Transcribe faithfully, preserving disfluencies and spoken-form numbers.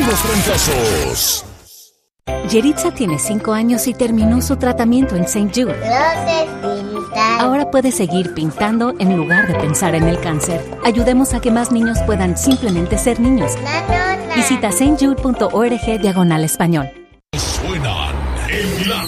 Unos trancazos. Yeritza tiene cinco años y terminó su tratamiento en Saint Jude. Ahora puede seguir pintando en lugar de pensar en el cáncer. Ayudemos a que más niños puedan simplemente ser niños. Visita saint jude punto org diagonal español. Suenan en la